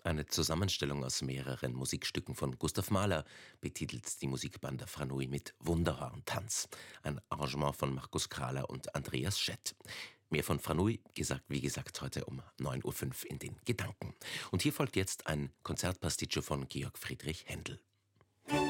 Eine Zusammenstellung aus mehreren Musikstücken von Gustav Mahler betitelt die Musikband der Franui mit Wunderhorn-Tanz, ein Arrangement von Markus Krahler und Andreas Schett. Mehr von Franui, wie gesagt, heute um 9:05 Uhr in den Gedanken. Und hier folgt jetzt ein Konzertpasticcio von Georg Friedrich Händel.